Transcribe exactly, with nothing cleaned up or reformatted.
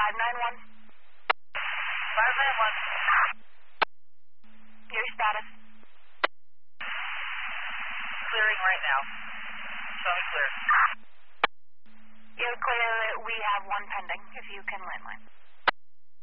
five nine one. five nine one. Your status? Clearing right now. Show me clear. You're clear. We have one pending, if you can landline.